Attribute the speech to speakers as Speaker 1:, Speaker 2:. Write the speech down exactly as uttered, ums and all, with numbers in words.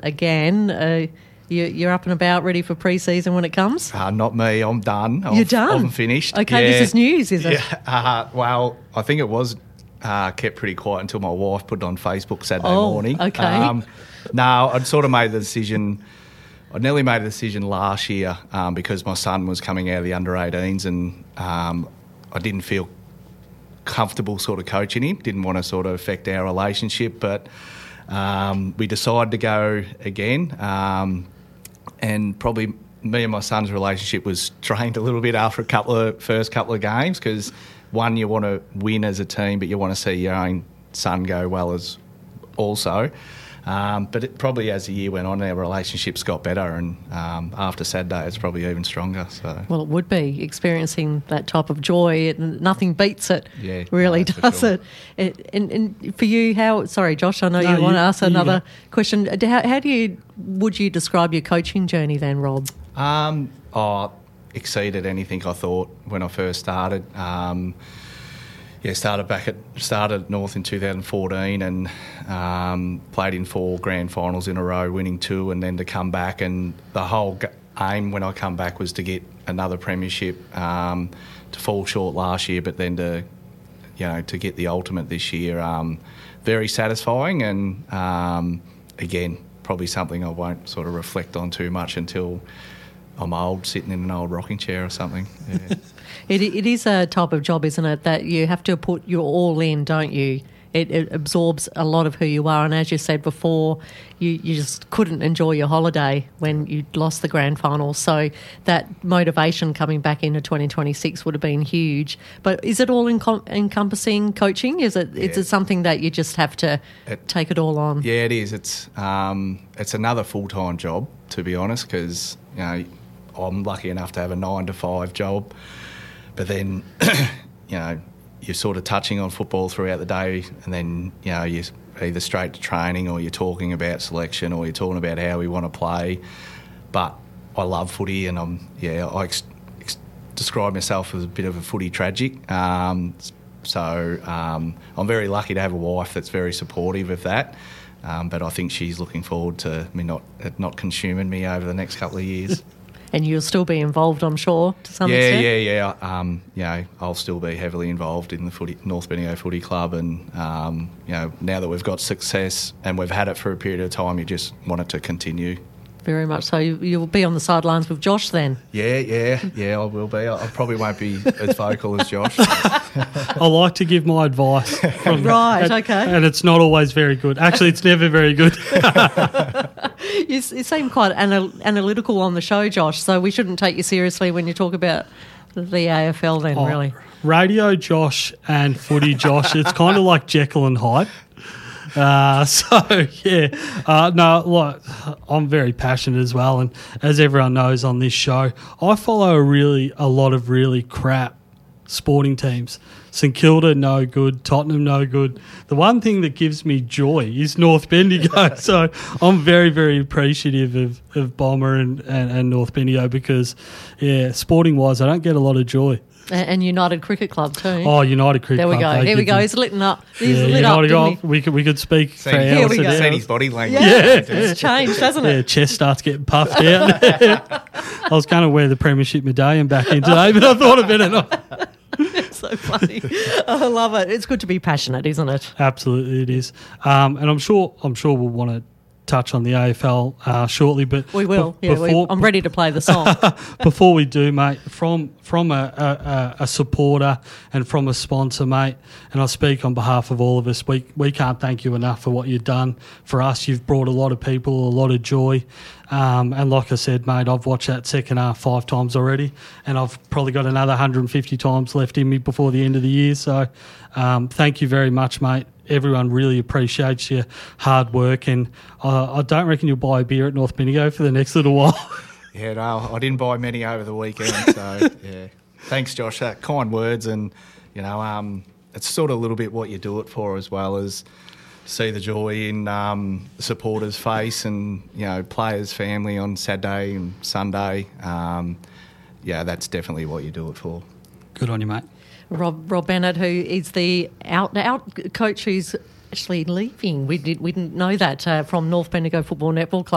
Speaker 1: again. Uh, you, you're up and about, ready for pre-season when it comes?
Speaker 2: Uh, not me. I'm done.
Speaker 1: You're
Speaker 2: I've,
Speaker 1: done?
Speaker 2: I'm finished.
Speaker 1: Okay,
Speaker 2: yeah.
Speaker 1: this is news, is it?
Speaker 2: Yeah. Uh, well, I think it was uh, kept pretty quiet until my wife put it on Facebook Saturday
Speaker 1: Oh,
Speaker 2: morning.
Speaker 1: okay.
Speaker 2: Um, no, I'd sort of made the decision... I nearly made a decision last year um, because my son was coming out of the under eighteens and um, I didn't feel comfortable sort of coaching him, didn't want to sort of affect our relationship, but um, we decided to go again um, and probably me and my son's relationship was strained a little bit after a couple of first couple of games because one, you want to win as a team, but you want to see your own son go well as also. Um, but it, probably as the year went on, our relationships got better, and um, after Saturday, it's probably even stronger. So,
Speaker 1: well, it would be experiencing that type of joy. It, nothing beats it.
Speaker 2: Yeah,
Speaker 1: really
Speaker 2: no, for
Speaker 1: does
Speaker 2: sure.
Speaker 1: it. it. And, and for you, how? Sorry, Josh, I know
Speaker 3: No,
Speaker 1: you, want to
Speaker 3: you-
Speaker 1: ask
Speaker 3: you
Speaker 1: another
Speaker 3: go.
Speaker 1: question. How, how do you would you describe your coaching journey then, Rob?
Speaker 2: um, oh, exceeded anything I thought when I first started. Um, yeah, started back at started at North in two thousand fourteen and um, played in four grand finals in a row, winning two, and then to come back and the whole g- aim when I come back was to get another premiership. Um, to fall short last year, but then to you know to get the ultimate this year. Um, very satisfying, and um, again, probably something I won't sort of reflect on too much until I'm old, sitting in an old rocking chair or something. Yeah.
Speaker 1: It, it is a type of job, isn't it, that you have to put your all in, don't you? It, it absorbs a lot of who you are, and as you said before, you, you just couldn't enjoy your holiday when you lost the grand final. So that motivation coming back into twenty twenty-six would have been huge. But is it all encom- encompassing coaching? Is it? Is
Speaker 2: Yeah.
Speaker 1: it something that you just have to
Speaker 2: It-
Speaker 1: take it all on?
Speaker 2: Yeah, it is. It's um, it's another full time job, to be honest, because you know I'm lucky enough to have a nine to five job, but then you know you're sort of touching on football throughout the day, and then you know you're either straight to training, or you're talking about selection, or you're talking about how we want to play. But I love footy, and I'm yeah I ex- ex- describe myself as a bit of a footy tragic. Um, so um, I'm very lucky to have a wife that's very supportive of that. Um, but I think she's looking forward to me not not consuming me over the next couple of years.
Speaker 1: And you'll still be involved, I'm sure, to some
Speaker 2: yeah,
Speaker 1: extent?
Speaker 2: yeah, yeah. Um, you know, I'll still be heavily involved in the footy, North Bendigo Footy Club, and um, you know, now that we've got success and we've had it for a period of time, you just want it to continue.
Speaker 1: Very much so. You- You'll be on the sidelines with Josh then?
Speaker 2: Yeah, yeah, yeah. I will be. I, I probably won't be as vocal as Josh.
Speaker 3: I like to give my advice. From,
Speaker 1: Right,
Speaker 3: and,
Speaker 1: okay.
Speaker 3: And it's not always very good. Actually, it's never very good.
Speaker 1: You, s- you seem quite anal- analytical on the show, Josh, so we shouldn't take you seriously when you talk about the A F L then,
Speaker 3: Oh,
Speaker 1: really.
Speaker 3: Radio Josh and Footy Josh, it's kind of like Jekyll and Hyde. Uh, so, yeah, uh, no, like, I'm very passionate as well. And as everyone knows on this show, I follow a really a lot of really crap sporting teams. St Kilda, no good. Tottenham, no good. The one thing that gives me joy is North Bendigo. So I'm very, very appreciative of, of Bomber and, and, and North Bendigo because, yeah, sporting-wise, I don't get a lot of joy.
Speaker 1: A- And United Cricket Club too.
Speaker 3: Oh, United Cricket
Speaker 1: there we
Speaker 3: Club,
Speaker 1: go.
Speaker 3: they
Speaker 1: Here we
Speaker 3: give
Speaker 1: go.
Speaker 3: me-
Speaker 1: He's lit up. He's
Speaker 3: Yeah,
Speaker 1: lit
Speaker 3: you
Speaker 1: up,
Speaker 3: know,
Speaker 1: didn't he?
Speaker 3: we could we could speak for
Speaker 2: Seen,
Speaker 1: Here
Speaker 3: hours
Speaker 1: we
Speaker 3: and
Speaker 1: go.
Speaker 2: seen
Speaker 3: hours.
Speaker 2: his body language.
Speaker 1: Yeah, it's changed, hasn't
Speaker 3: Yeah,
Speaker 1: it?
Speaker 3: chest starts getting puffed out. I was going to wear the premiership medallion back in today, but I thought I better not.
Speaker 1: So funny. I love it. It's good to be passionate, isn't it?
Speaker 3: Absolutely, it is. Um, and I'm sure I'm sure we'll want to touch on the A F L uh, shortly, but
Speaker 1: We will.
Speaker 3: be-
Speaker 1: Yeah, we,
Speaker 3: before,
Speaker 1: I'm ready to play the song.
Speaker 3: before we do, mate, from from a, a, a supporter and from a sponsor, mate, and I speak on behalf of all of us, we, we can't thank you enough for what you've done for us. You've brought a lot of people a lot of joy. Um, and like I said, mate, I've watched that second half five times already, and I've probably got another one hundred fifty times left in me before the end of the year. So um, thank you very much, mate. Everyone really appreciates your hard work, and uh, I don't reckon you'll buy a beer at North Bendigo for the next little while.
Speaker 2: Yeah, no, I didn't buy many over the weekend, so yeah. Thanks, Josh. Uh, kind words, and you know, um, it's sort of a little bit what you do it for, as well as see the joy in um, the supporters' face, and you know, players' family on Saturday and Sunday. Um, yeah, that's definitely what you do it for.
Speaker 3: Good on you, mate.
Speaker 1: Rob Rob Bennett, who is the out out coach who's actually leaving. We did we didn't know that uh, from North Bendigo Football Netball Club.